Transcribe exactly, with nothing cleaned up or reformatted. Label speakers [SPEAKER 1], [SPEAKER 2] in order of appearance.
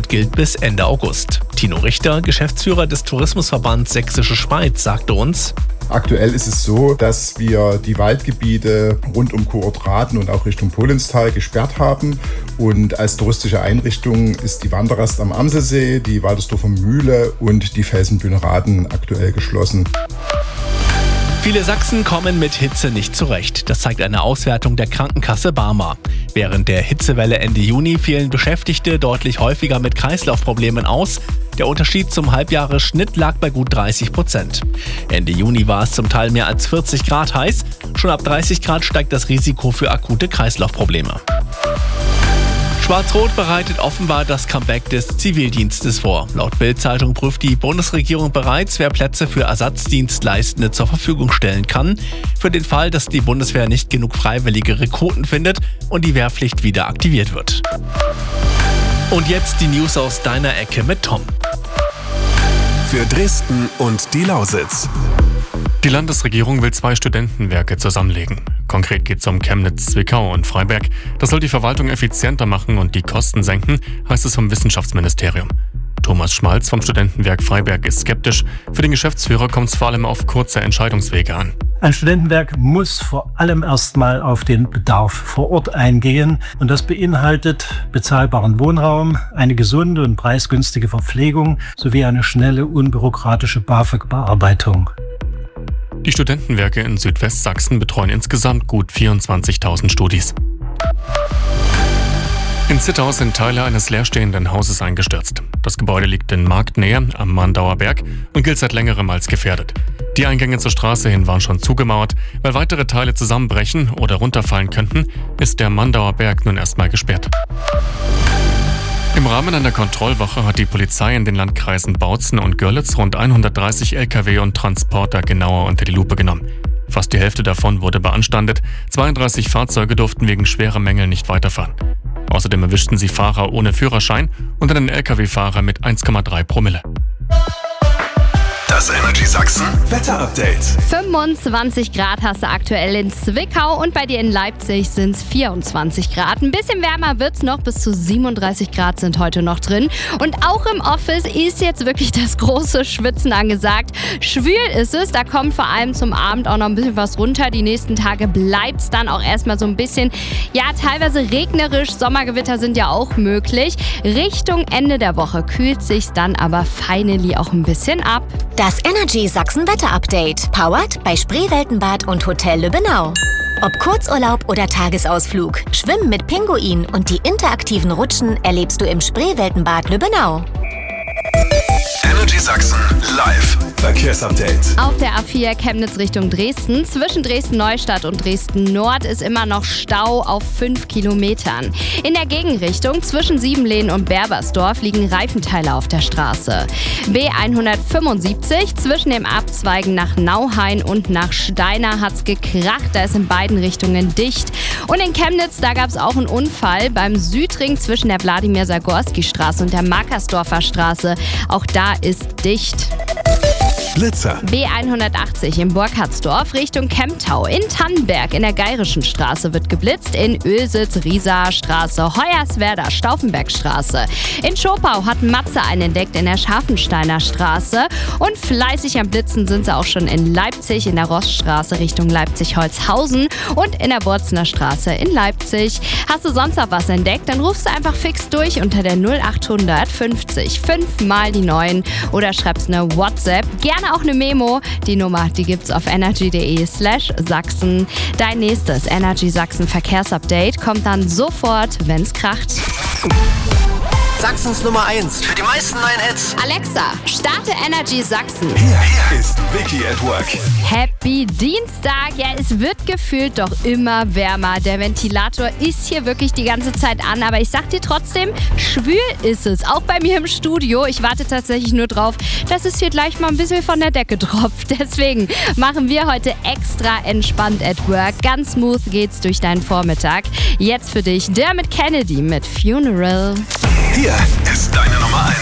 [SPEAKER 1] Hitzeverbot gilt bis Ende August. Tino Richter, Geschäftsführer des Tourismusverbands Sächsische Schweiz, sagte uns:
[SPEAKER 2] Aktuell ist es so, dass wir die Waldgebiete rund um Koortraten und auch Richtung Polenstal gesperrt haben. Und als touristische Einrichtung ist die Wanderrast am Amselsee, die Waltersdorfer Mühle und die Felsenbühne Raden aktuell geschlossen.
[SPEAKER 1] Viele Sachsen kommen mit Hitze nicht zurecht. Das zeigt eine Auswertung der Krankenkasse Barmer. Während der Hitzewelle Ende Juni fielen Beschäftigte deutlich häufiger mit Kreislaufproblemen aus. Der Unterschied zum Halbjahresschnitt lag bei gut dreißig Prozent. Ende Juni war es zum Teil mehr als vierzig Grad heiß. Schon ab dreißig Grad steigt das Risiko für akute Kreislaufprobleme. Schwarz-Rot bereitet offenbar das Comeback des Zivildienstes vor. Laut Bild-Zeitung prüft die Bundesregierung bereits, wer Plätze für Ersatzdienstleistende zur Verfügung stellen kann. Für den Fall, dass die Bundeswehr nicht genug freiwillige Rekruten findet und die Wehrpflicht wieder aktiviert wird. Und jetzt die News aus deiner Ecke mit Tom.
[SPEAKER 3] Für Dresden und die Lausitz.
[SPEAKER 4] Die Landesregierung will zwei Studentenwerke zusammenlegen. Konkret geht es um Chemnitz, Zwickau und Freiberg. Das soll die Verwaltung effizienter machen und die Kosten senken, heißt es vom Wissenschaftsministerium. Thomas Schmalz vom Studentenwerk Freiberg ist skeptisch. Für den Geschäftsführer kommt es vor allem auf kurze Entscheidungswege an.
[SPEAKER 5] Ein Studentenwerk muss vor allem erstmal auf den Bedarf vor Ort eingehen. Und das beinhaltet bezahlbaren Wohnraum, eine gesunde und preisgünstige Verpflegung sowie eine schnelle, unbürokratische BAföG-Bearbeitung.
[SPEAKER 4] Die Studentenwerke in Südwestsachsen betreuen insgesamt gut vierundzwanzigtausend Studis. In Zittau sind Teile eines leerstehenden Hauses eingestürzt. Das Gebäude liegt in Marktnähe am Mandauer Berg und gilt seit längerem als gefährdet. Die Eingänge zur Straße hin waren schon zugemauert. Weil weitere Teile zusammenbrechen oder runterfallen könnten, ist der Mandauer Berg nun erstmal gesperrt. Im Rahmen einer Kontrollwoche hat die Polizei in den Landkreisen Bautzen und Görlitz rund hundertdreißig L K W und Transporter genauer unter die Lupe genommen. Fast die Hälfte davon wurde beanstandet. zweiunddreißig Fahrzeuge durften wegen schwerer Mängel nicht weiterfahren. Außerdem erwischten sie Fahrer ohne Führerschein und einen L K W-Fahrer mit eins Komma drei Promille.
[SPEAKER 3] Das Energy Sachsen Wetter-Update.
[SPEAKER 6] fünfundzwanzig Grad hast du aktuell in Zwickau und bei dir in Leipzig sind es vierundzwanzig Grad. Ein bisschen wärmer wird es noch, bis zu siebenunddreißig Grad sind heute noch drin. Und auch im Office ist jetzt wirklich das große Schwitzen angesagt. Schwül ist es, da kommt vor allem zum Abend auch noch ein bisschen was runter. Die nächsten Tage bleibt es dann auch erstmal so ein bisschen, ja, teilweise regnerisch. Sommergewitter sind ja auch möglich. Richtung Ende der Woche kühlt sich's dann aber finally auch ein bisschen ab.
[SPEAKER 7] Das Energy Sachsen Wetter Update. Powered bei Spreeweltenbad und Hotel Lübbenau. Ob Kurzurlaub oder Tagesausflug, Schwimmen mit Pinguin und die interaktiven Rutschen erlebst du im Spreeweltenbad Lübbenau.
[SPEAKER 3] Energy Sachsen live Verkehrsupdate.
[SPEAKER 6] Auf der A vier Chemnitz Richtung Dresden. Zwischen Dresden-Neustadt und Dresden-Nord ist immer noch Stau auf fünf Kilometern. In der Gegenrichtung zwischen Siebenlehn und Berbersdorf liegen Reifenteile auf der Straße. B hundertfünfundsiebzig zwischen dem Abzweigen nach Nauhain und nach Steiner hat's gekracht. Da ist in beiden Richtungen dicht. Und in Chemnitz, da gab es auch einen Unfall beim Südring zwischen der Wladimir-Sagorski-Straße und der Markersdorfer Straße. Auch da ist dicht.
[SPEAKER 3] Blitzer.
[SPEAKER 6] B hundertachtzig in Burkhardsdorf Richtung Kemptau. In Tannenberg in der Geirischen Straße wird geblitzt. In Oelsitz, Riesaer Straße, Hoyerswerda, Stauffenbergstraße. In Schopau hat Matze einen entdeckt in der Scharfensteiner Straße. Und fleißig am Blitzen sind sie auch schon in Leipzig, in der Roststraße Richtung Leipzig-Holzhausen und in der Wurzner Straße in Leipzig. Hast du sonst noch was entdeckt, dann rufst du einfach fix durch unter der null achthundert fünfzig fünf mal die neun oder schreibst eine WhatsApp. Gerne auch eine Memo. Die Nummer, die gibt's auf energy.de slash Sachsen. Dein nächstes Energy Sachsen Verkehrsupdate kommt dann sofort, wenn's kracht.
[SPEAKER 8] Sachsens Nummer eins für die meisten neuen Hits.
[SPEAKER 6] Alexa, starte Energy Sachsen.
[SPEAKER 3] Hier, hier ist Vicky at Work.
[SPEAKER 6] Happy Dienstag. Ja, es wird gefühlt doch immer wärmer. Der Ventilator ist hier wirklich die ganze Zeit an. Aber ich sag dir trotzdem, schwül ist es. Auch bei mir im Studio. Ich warte tatsächlich nur drauf, dass es hier gleich mal ein bisschen von der Decke tropft. Deswegen machen wir heute extra entspannt at Work. Ganz smooth geht's durch deinen Vormittag. Jetzt für dich Dermot Kennedy mit Funeral.
[SPEAKER 3] Hier ist deine Nummer eins.